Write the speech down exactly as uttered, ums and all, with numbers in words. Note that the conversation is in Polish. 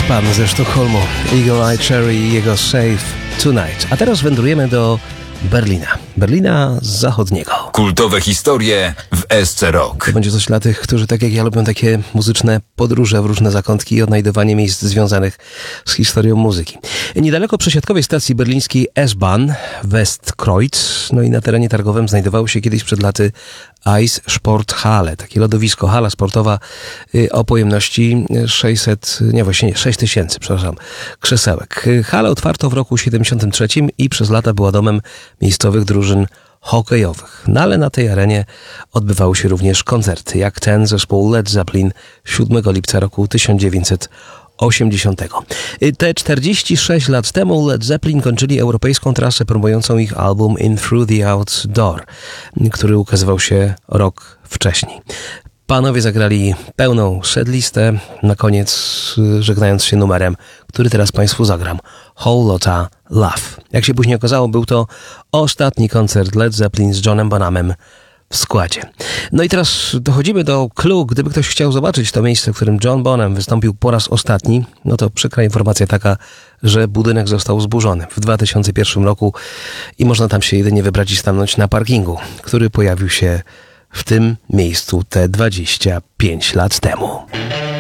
pan ze Sztokholmu, Eagle Eye Cherry i jego Save Tonight. A teraz wędrujemy do Berlina. Berlina zachodniego. Kultowe historie w S C Rock. To będzie coś dla tych, którzy tak jak ja lubią takie muzyczne podróże w różne zakątki i odnajdywanie miejsc związanych z historią muzyki. Niedaleko przesiadkowej stacji berlińskiej S-Bahn Westkreuz, no i na terenie targowym znajdowało się kiedyś przed laty Ice Sporthalle, takie lodowisko, hala sportowa o pojemności sześćset, nie właśnie nie, sześć tysięcy, przepraszam, krzesełek. Halę otwarto w roku siedemdziesiątym trzecim i przez lata była domem miejscowych drużyn hokejowych. No ale na tej arenie odbywały się również koncerty, jak ten zespołu Led Zeppelin siódmego lipca roku tysiąc dziewięćset osiemdziesiątego. Te czterdzieści sześć lat temu Led Zeppelin kończyli europejską trasę promującą ich album In Through the Outdoor, który ukazywał się rok wcześniej. Panowie zagrali pełną setlistę, na koniec żegnając się numerem, który teraz Państwu zagram. Whole Lotta Love. Jak się później okazało, był to ostatni koncert Led Zeppelin z Johnem Bonhamem w składzie. No i teraz dochodzimy do clou. Gdyby ktoś chciał zobaczyć to miejsce, w którym John Bonham wystąpił po raz ostatni, no to przykra informacja taka, że budynek został zburzony w dwa tysiące pierwszym roku i można tam się jedynie wybrać i stanąć na parkingu, który pojawił się w tym miejscu te dwadzieścia pięć lat temu.